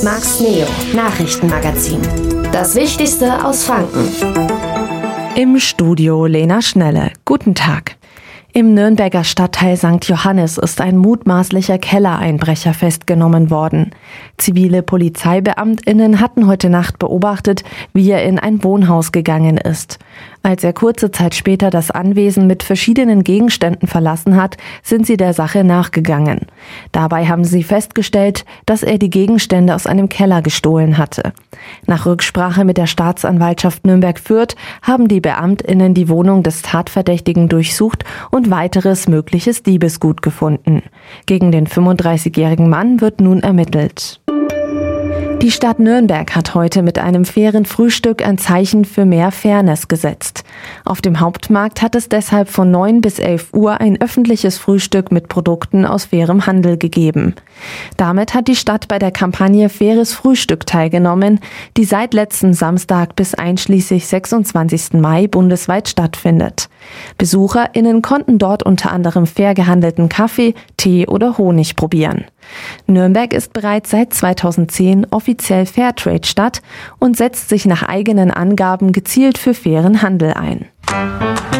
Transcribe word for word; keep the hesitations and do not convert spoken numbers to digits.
Max Neo Nachrichtenmagazin. Das Wichtigste aus Franken. Im Studio Lena Schnelle. Guten Tag. Im Nürnberger Stadtteil Sankt Johannes ist ein mutmaßlicher Kellereinbrecher festgenommen worden. Zivile PolizeibeamtInnen hatten heute Nacht beobachtet, wie er in ein Wohnhaus gegangen ist. Als er kurze Zeit später das Anwesen mit verschiedenen Gegenständen verlassen hat, sind sie der Sache nachgegangen. Dabei haben sie festgestellt, dass er die Gegenstände aus einem Keller gestohlen hatte. Nach Rücksprache mit der Staatsanwaltschaft Nürnberg-Fürth haben die BeamtInnen die Wohnung des Tatverdächtigen durchsucht und weiteres mögliches Diebesgut gefunden. Gegen den fünfunddreißigjährigen Mann wird nun ermittelt. Die Stadt Nürnberg hat heute mit einem fairen Frühstück ein Zeichen für mehr Fairness gesetzt. Auf dem Hauptmarkt hat es deshalb von neun bis elf Uhr ein öffentliches Frühstück mit Produkten aus fairem Handel gegeben. Damit hat die Stadt bei der Kampagne Faires Frühstück teilgenommen, die seit letzten Samstag bis einschließlich sechsundzwanzigsten Mai bundesweit stattfindet. BesucherInnen konnten dort unter anderem fair gehandelten Kaffee, Tee oder Honig probieren. Nürnberg ist bereits seit zweitausendzehn offiziell Fairtrade-Stadt und setzt sich nach eigenen Angaben gezielt für fairen Handel ein.